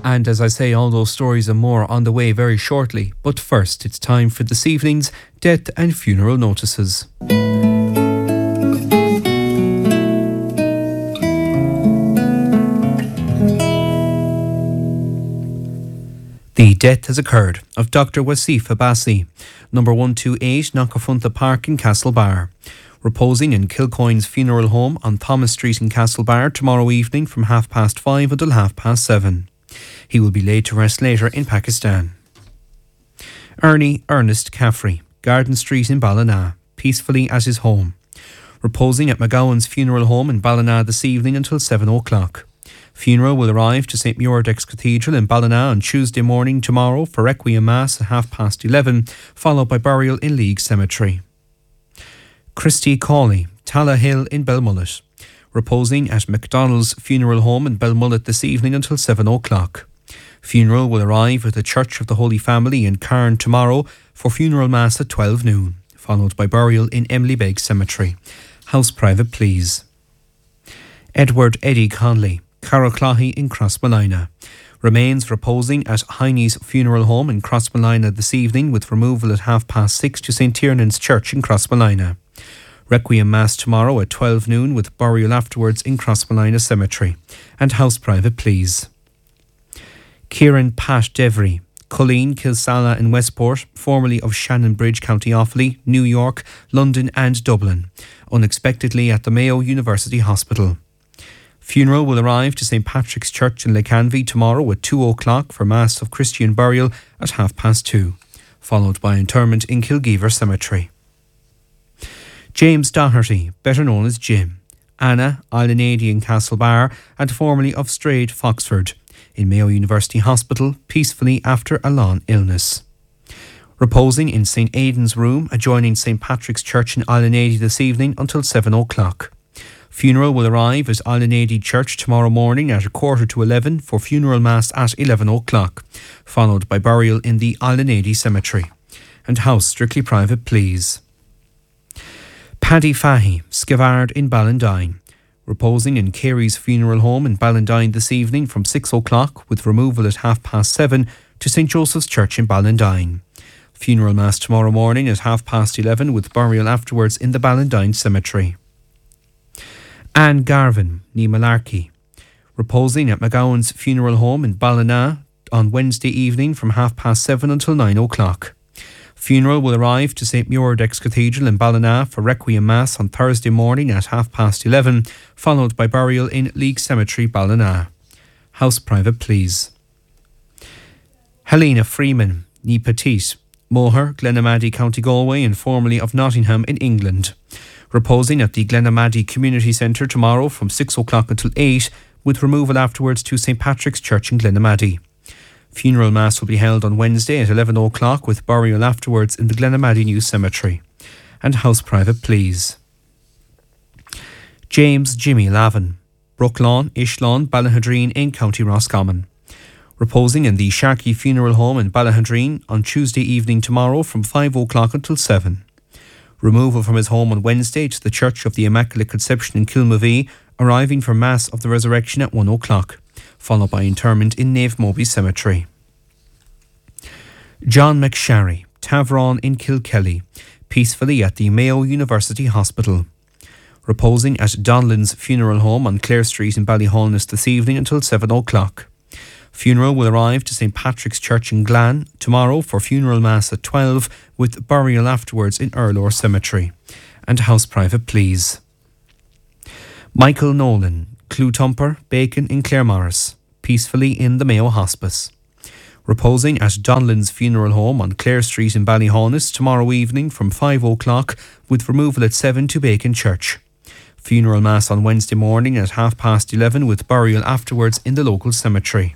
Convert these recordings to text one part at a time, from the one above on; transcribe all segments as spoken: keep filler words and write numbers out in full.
And as I say, all those stories and more on the way very shortly. But first, it's time for this evening's death and funeral notices. The death has occurred of Doctor Wasif Abbasi, number one twenty-eight Knockafuntha Park in Castlebar, reposing in Kilcoyne's funeral home on Thomas Street in Castlebar tomorrow evening from half past five until half past seven. He will be laid to rest later in Pakistan. Ernie Ernest Caffrey, Garden Street in Ballina, peacefully at his home, reposing at McGowan's funeral home in Ballina this evening until seven o'clock. Funeral will arrive to St Muirdex Cathedral in Ballina on Tuesday morning tomorrow for Requiem Mass at half past eleven, followed by burial in League Cemetery. Christy Cawley, Talla Hill in Belmullet, reposing at McDonald's funeral home in Belmullet this evening until seven o'clock. Funeral will arrive at the Church of the Holy Family in Cairn tomorrow for funeral mass at twelve noon, followed by burial in Emily Beg Cemetery. House private, please. Edward Eddie Conley, Carroclahy in Crossmolina, remains reposing at Heine's funeral home in Crossmolina this evening with removal at half past six to St Tiernan's Church in Crossmolina. Requiem Mass tomorrow at twelve noon with burial afterwards in Crossmolina Cemetery. And house private, please. Kieran Pat Devery, Colleen Kilsala in Westport, formerly of Shannonbridge, County Offaly, New York, London and Dublin, unexpectedly at the Mayo University Hospital. Funeral will arrive to St Patrick's Church in Lecanvy tomorrow at two o'clock for Mass of Christian burial at half past two, followed by interment in Kilgeever Cemetery. James Doherty, better known as Jim, Anna, Islanady in Castlebar and formerly of Strayed, Foxford, in Mayo University Hospital, peacefully after a long illness. Reposing in St Aidan's room adjoining St Patrick's Church in Islanady this evening until seven o'clock. Funeral will arrive at Islanady Church tomorrow morning at a quarter to eleven for funeral mass at eleven o'clock, followed by burial in the Islanady Cemetery. And house strictly private, please. Paddy Fahy, Skivard in Ballandine, reposing in Carey's funeral home in Ballandine this evening from six o'clock with removal at half past seven to St Joseph's Church in Ballandine. Funeral mass tomorrow morning at half past eleven with burial afterwards in the Ballandine Cemetery. Anne Garvin, ní Malarkey, reposing at McGowan's funeral home in Ballina on Wednesday evening from half past seven until nine o'clock. Funeral will arrive to St Muirdex Cathedral in Ballina for Requiem Mass on Thursday morning at half past eleven, followed by burial in League Cemetery, Ballina. House private, please. Helena Freeman, ní Petite, Moher, Glenamaddy, County Galway and formerly of Nottingham in England, reposing at the Glenamaddy Community Centre tomorrow from six o'clock until eight, with removal afterwards to St Patrick's Church in Glenamaddy. Funeral Mass will be held on Wednesday at eleven o'clock with burial afterwards in the Glenamaddy New Cemetery. And house private, please. James Jimmy Lavin, Brooklawn, Ishlawn, Ballahadreen in County Roscommon, reposing in the Sharkey Funeral Home in Ballahadreen on Tuesday evening tomorrow from five o'clock until seven. Removal from his home on Wednesday to the Church of the Immaculate Conception in Kilmavie, arriving for Mass of the Resurrection at one o'clock, followed by interment in Nave Moby Cemetery. John McSharry, Tavron in Kilkelly, peacefully at the Mayo University Hospital, reposing at Donlan's Funeral Home on Clare Street in Ballyholness this evening until seven o'clock. Funeral will arrive to St Patrick's Church in Glan tomorrow for funeral mass at twelve with burial afterwards in Erlore Cemetery. And house private, please. Michael Nolan, Clewtumper, Bacon in Claremorris, peacefully in the Mayo Hospice, reposing at Donlan's Funeral Home on Clare Street in Ballyholness tomorrow evening from five o'clock with removal at seven to Bacon Church. Funeral mass on Wednesday morning at half past eleven with burial afterwards in the local cemetery.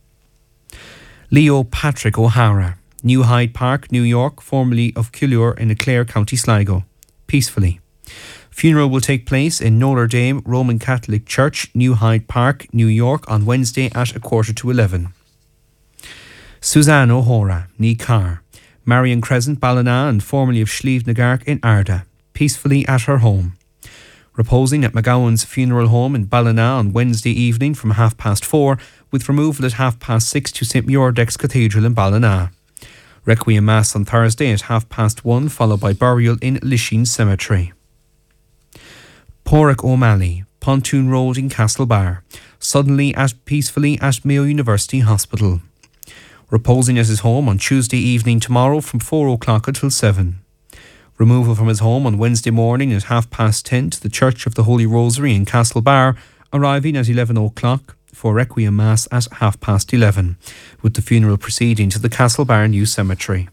Leo Patrick O'Hara, New Hyde Park, New York, formerly of Killure in Clare, County Sligo, peacefully. Funeral will take place in Notre Dame Roman Catholic Church, New Hyde Park, New York on Wednesday at a quarter to eleven. Suzanne O'Hora, Ní Carr, Marion Crescent, Ballina and formerly of Slieve na Garc in Arda, peacefully at her home. Reposing at McGowan's Funeral Home in Ballina on Wednesday evening from half past four, with removal at half past six to Saint Muirdex Cathedral in Ballina. Requiem Mass on Thursday at half past one, followed by burial in Lisheen Cemetery. Porrick O'Malley, Pontoon Road in Castlebar, suddenly at peacefully at Mayo University Hospital. Reposing at his home on Tuesday evening tomorrow from four o'clock until seven. Removal from his home on Wednesday morning at half past ten to the Church of the Holy Rosary in Castlebar, arriving at eleven o'clock for Requiem Mass at half past eleven, with the funeral proceeding to the Castlebar New Cemetery.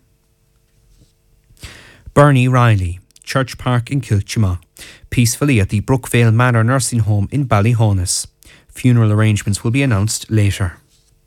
Bernie Riley, Church Park in Kilchima, peacefully at the Brookvale Manor Nursing Home in Ballyhonus. Funeral arrangements will be announced later.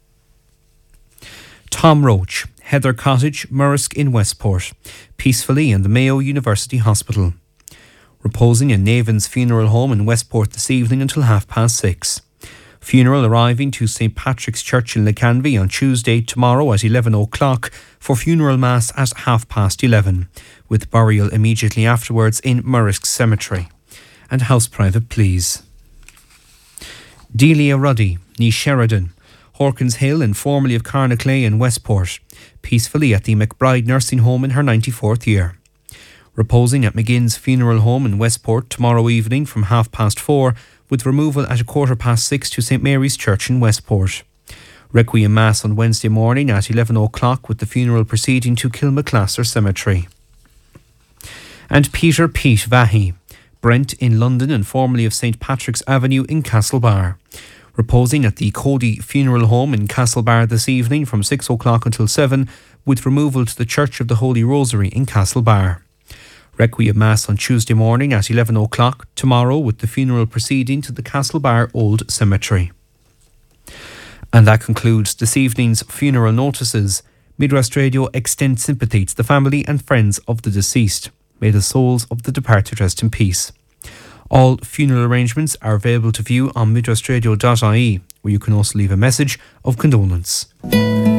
Tom Roach, Heather Cottage, Murrisk in Westport, peacefully in the Mayo University Hospital. Reposing in Navan's Funeral Home in Westport this evening until half past six. Funeral arriving to Saint Patrick's Church in Lecanvy on Tuesday tomorrow at eleven o'clock for funeral mass at half past eleven, with burial immediately afterwards in Murrisk Cemetery. And house private please. Delia Ruddy, Nee Sheridan, Horkins Hill and formerly of Carnaclay in Westport, peacefully at the McBride Nursing Home in her ninety-fourth year. Reposing at McGinn's Funeral Home in Westport tomorrow evening from half past four, with removal at a quarter past six to Saint Mary's Church in Westport. Requiem Mass on Wednesday morning at eleven o'clock, with the funeral proceeding to Kilmaclasser Cemetery. And Peter Pete Vahy, Brent in London and formerly of Saint Patrick's Avenue in Castlebar. Reposing at the Cody Funeral Home in Castlebar this evening from six o'clock until seven, with removal to the Church of the Holy Rosary in Castlebar. Requiem Mass on Tuesday morning at eleven o'clock tomorrow, with the funeral proceeding to the Castlebar Old Cemetery. And that concludes this evening's funeral notices. Midwest Radio extends sympathy to the family and friends of the deceased. May the souls of the departed rest in peace. All funeral arrangements are available to view on midwestradio dot I E, where you can also leave a message of condolence.